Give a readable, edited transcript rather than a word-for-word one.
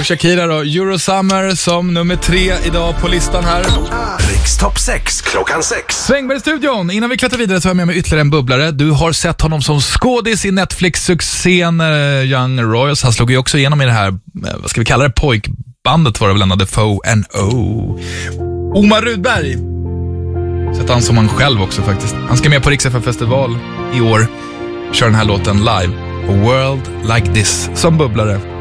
Och Shakira då, Eurosummer som nummer 3 idag på listan här. Rikstopp 6, klockan 6. Svängberg-studion. Innan vi klättrar vidare så har jag med mig ytterligare en bubblare. Du har sett honom som skådis i Netflix-succén Young Royals. Han slog ju också igenom i det här, vad ska vi kalla det, pojkbandet var det väl, The Foe and O. Omar Rudberg. Sett han som han själv också faktiskt. Han ska med på Rix FM-festival i år. Kör den här låten live. A World Like This som bubblare.